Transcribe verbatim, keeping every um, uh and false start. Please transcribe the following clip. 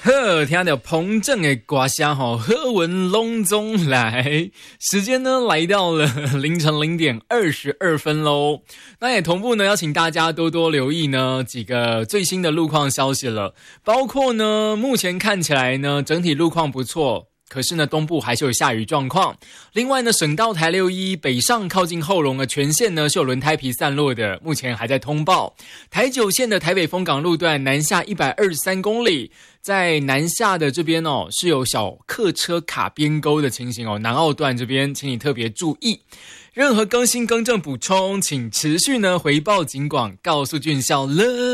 呵，听到彭正的歌声吼，喝文隆中来，时间呢来到了凌晨零点二十二分喽。那也同步呢，要请大家多多留意呢几个最新的路况消息了，包括呢，目前看起来呢，整体路况不错。可是呢，东部还是有下雨状况。另外呢，省道台六一北上靠近后龙的全线呢是有轮胎皮散落的，目前还在通报。台九线的台北丰港路段南下一百二十三公里，在南下的这边哦是有小客车卡边沟的情形哦，南澳段这边请你特别注意。任何更新更正补充，请持续呢回报警广，告诉俊孝了。